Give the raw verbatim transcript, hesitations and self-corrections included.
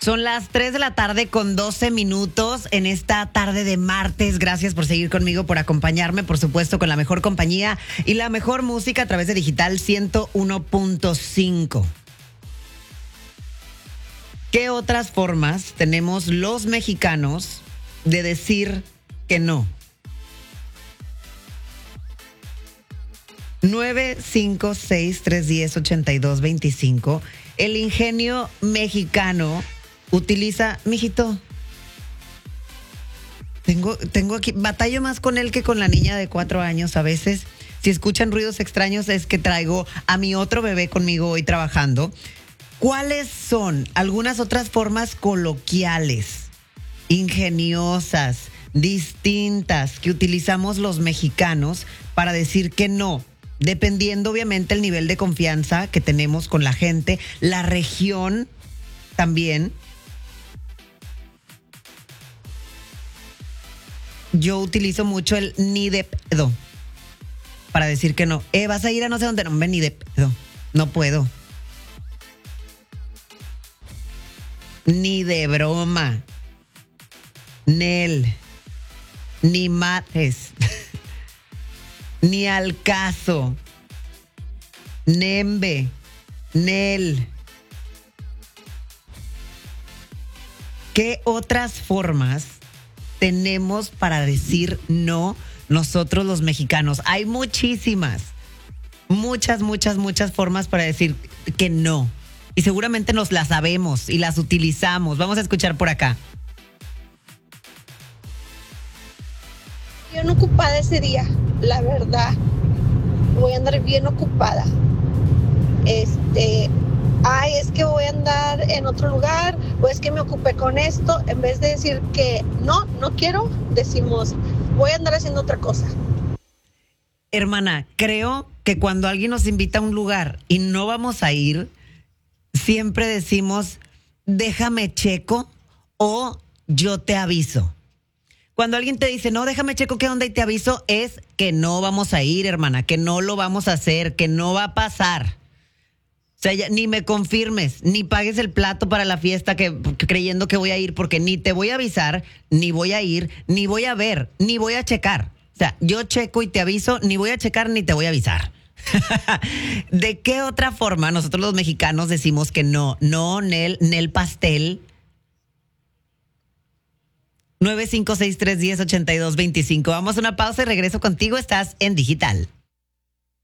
Son las tres de la tarde con doce minutos en esta tarde de martes. Gracias por seguir conmigo, por acompañarme, por supuesto, con la mejor compañía y la mejor música a través de Digital ciento uno punto cinco. ¿Qué otras formas tenemos los mexicanos de decir que no? nueve cinco seis, tres uno cero, ocho dos dos cinco. El ingenio mexicano utiliza, mijito, tengo, tengo aquí, batallo más con él que con la niña de cuatro años a veces. Si escuchan ruidos extraños es que traigo a mi otro bebé conmigo hoy trabajando. ¿Cuáles son algunas otras formas coloquiales, ingeniosas, distintas que utilizamos los mexicanos para decir que no? Dependiendo obviamente el nivel de confianza que tenemos con la gente, la región también. Yo utilizo mucho el ni de pedo para decir que no. Eh, vas a ir a no sé dónde, no, ven, ni de pedo. No puedo. Ni de broma. Nel. Ni mates. Ni al caso. Nembe. Nel. ¿Qué otras formas tenemos para decir no nosotros los mexicanos? Hay muchísimas. Muchas, muchas, muchas formas para decir que no. Y seguramente nos las sabemos y las utilizamos. Vamos a escuchar por acá. Bien ocupada ese día, la verdad. Voy a andar bien ocupada. Este, ay, es que voy a andar en otro lugar, o es que me ocupé con esto. En vez de decir que no, no quiero, decimos, voy a andar haciendo otra cosa. Hermana, creo que cuando alguien nos invita a un lugar y no vamos a ir, siempre decimos, déjame checo o yo te aviso. Cuando alguien te dice, no, déjame checo qué onda y te aviso, es que no vamos a ir, hermana, que no lo vamos a hacer, que no va a pasar. O sea, ya, ni me confirmes, ni pagues el plato para la fiesta que, creyendo que voy a ir, porque ni te voy a avisar, ni voy a ir, ni voy a ver, ni voy a checar. O sea, yo checo y te aviso, ni voy a checar, ni te voy a avisar. ¿De qué otra forma nosotros los mexicanos decimos que no? No, Nel, Nel pastel. nueve cinco seis, tres uno cero, ocho dos dos cinco. Vamos a una pausa y regreso contigo. Estás en Digital.